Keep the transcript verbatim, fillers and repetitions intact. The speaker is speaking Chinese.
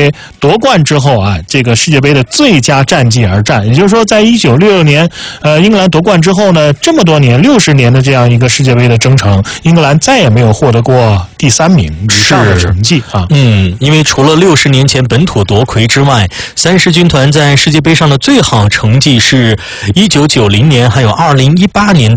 为夺冠之后啊，这个世界杯的最佳战绩而战。也就是说，在一九六六年，呃，英格兰夺冠之后呢，这么多年六十年的这样一个世界杯的征程，英格兰再也没有获得过第三名以上的成绩啊。 嗯，因为除了六十年前本土夺魁之外，三狮军团在世界杯上的最好成绩是一九九零年还有二零一八年